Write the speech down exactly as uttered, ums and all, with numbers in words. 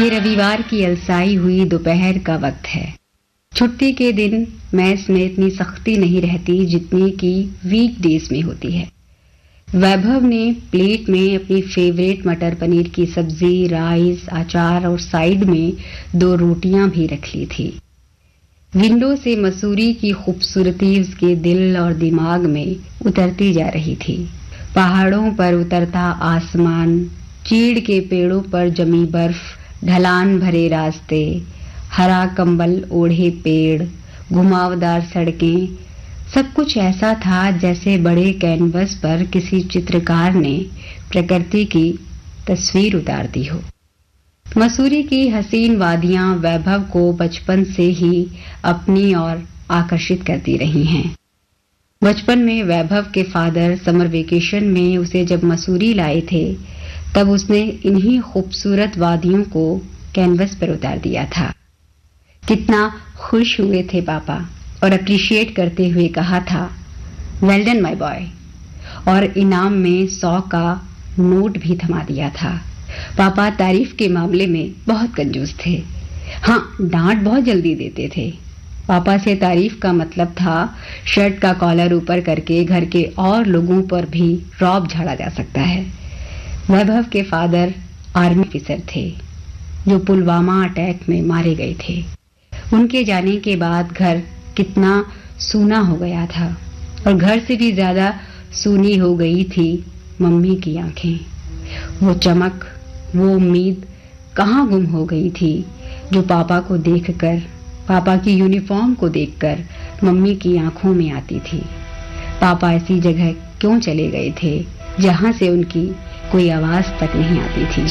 ये रविवार की अलसाई हुई दोपहर का वक्त है। छुट्टी के दिन मैस में इतनी सख्ती नहीं रहती जितनी कि वीकडेज में होती है। वैभव ने प्लेट में अपनी फेवरेट मटर पनीर की सब्जी, राइस, अचार और साइड में दो रोटियां भी रख ली थी। विंडो से मसूरी की खूबसूरती उसके दिल और दिमाग में उतरती जा रही थी। पहाड़ों पर उतरता आसमान, चीड़ के पेड़ों पर जमी बर्फ, ढलान भरे रास्ते, हरा कंबल ओढ़े पेड़, घुमावदार सड़कें, सब कुछ ऐसा था जैसे बड़े कैनवस पर किसी चित्रकार ने प्रकृति की तस्वीर उतार दी हो। मसूरी की हसीन वादियां वैभव को बचपन से ही अपनी ओर आकर्षित करती रही हैं। बचपन में वैभव के फादर समर वेकेशन में उसे जब मसूरी लाए थे, तब उसने इन्हीं खूबसूरत वादियों को कैनवस पर उतार दिया था। कितना खुश हुए थे पापा और अप्रिशिएट करते हुए कहा था, वेल डन माय बॉय, और इनाम में सौ का नोट भी थमा दिया था। पापा तारीफ के मामले में बहुत कंजूस थे। हाँ, डांट बहुत जल्दी देते थे। पापा से तारीफ का मतलब था शर्ट का कॉलर ऊपर करके घर के और लोगों पर भी रौब झाड़ा जा सकता है। वैभव के फादर आर्मी ऑफिसर थे जो पुलवामा अटैक में मारे गए थे। उनके जाने के बाद घर कितना सूना हो गया था और घर से भी ज्यादा सूनी हो गई थी मम्मी की आंखें। वो चमक, वो उम्मीद कहाँ गुम हो गई थी जो पापा को देखकर, पापा की यूनिफॉर्म को देखकर मम्मी की आंखों में आती थी। पापा ऐसी जगह क्यों चले गए थे जहां से उनकी कोई आवाज तक नहीं आती थी।